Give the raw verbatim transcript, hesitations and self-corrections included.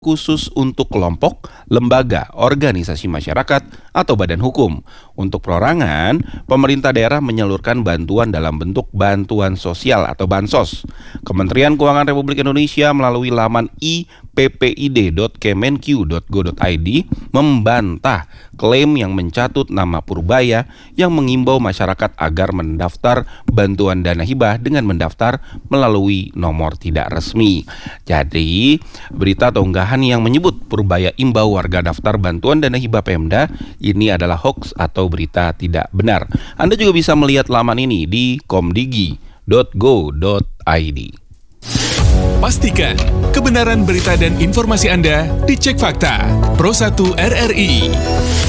khusus untuk kelompok, lembaga, organisasi masyarakat, atau badan hukum. Untuk perorangan, pemerintah daerah menyalurkan bantuan dalam bentuk bantuan sosial atau bansos. Kementerian Keuangan Republik Indonesia melalui laman i p p i d dot kemenq dot go dot i d membantah klaim yang mencatut nama Purbaya yang mengimbau masyarakat agar mendaftar bantuan dana hibah dengan mendaftar melalui nomor tidak resmi. Jadi, berita atau unggahan yang menyebut Purbaya imbau warga daftar bantuan dana hibah Pemda ini adalah hoax atau berita tidak benar. Anda juga bisa melihat laman ini di komdigi dot go dot i d. Pastikan kebenaran berita dan informasi Anda dicek fakta. Pro satu R R I.